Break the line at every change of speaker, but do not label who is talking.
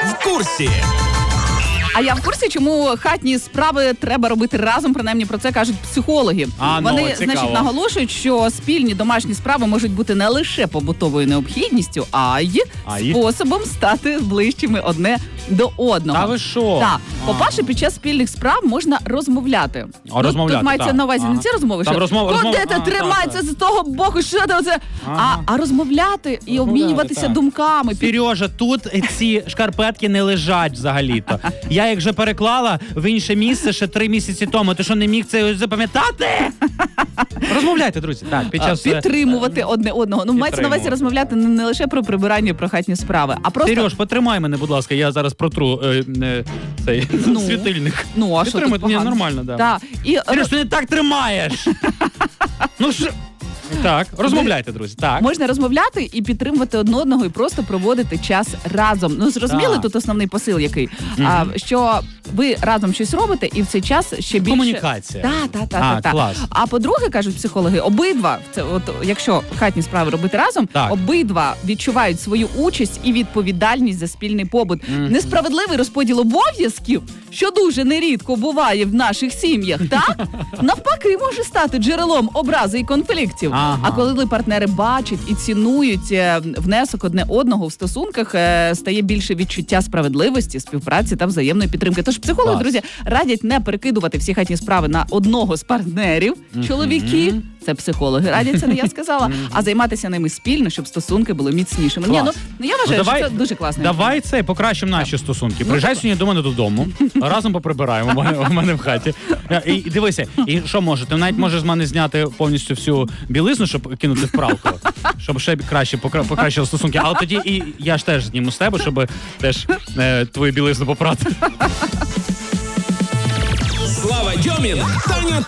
в курсі.
А я в курсі, чому хатні справи треба робити разом, принаймні про це кажуть психологи. Вони, значить, наголошують, що спільні домашні справи можуть бути не лише побутовою необхідністю, а й способом стати ближчими одне до одного.
Та ви що?
Так. По-перше, під час спільних справ можна розмовляти.
Розмовляти,
тут мається на увазі не ці розмови, що куди тримається з того боку, що це оце, а розмовляти і обмінюватися думками.
Сережа, тут ці шкарпетки не лежать взагалі-то. Я їх вже переклала в інше місце ще 3 місяці тому. Ти що, не міг це запам'ятати? Розмовляйте, друзі. Так, під час...
Підтримувати одне одного. Ну, мається на увазі розмовляти не лише про прибирання, про хатні справи, а просто...
Сереж, потримай мене, будь ласка, я зараз протру цей світильник.
Ну, а що тут погано?
Ні, нормально, да.
Так.
Сереж, ти не так тримаєш! Ну що... Так, розмовляйте, друзі. Так.
Можна розмовляти і підтримувати одне одного і просто проводити час разом. Ну, зрозуміли тут основний посил який? Що ви разом щось робите і в цей час ще більше...
Комунікація.
Так.
Клас.
А по-друге, кажуть психологи, обидва, це от якщо хатні справи робити разом, обидва відчувають свою участь і відповідальність за спільний побут. Несправедливий розподіл обов'язків, що дуже нерідко буває в наших сім'ях, так? Навпаки, може стати джерелом образи і конфліктів. А коли партнери бачать і цінують внесок одне одного в стосунках, стає більше відчуття справедливості, співпраці та взаємної підтримки. Тож психологи, друзі, радять не перекидувати всі хатні справи на одного з партнерів, чоловіки, це психологи радять, це не я сказала, а займатися ними спільно, щоб стосунки були міцнішими. Ні, ну я вважаю, що це дуже класно.
Давай покращимо наші стосунки. Приїжджай сьогодні до мене додому, разом поприбираємо у мене в хаті. І дивися, і що може? Ти навіть можеш з мене зняти повністю всю білизну, щоб кинути в пралку, щоб ще краще покращили стосунки. Але тоді і я ж теж зніму з тебе, щоб теж твою білизну попрати.
Слава Дьомін, Таня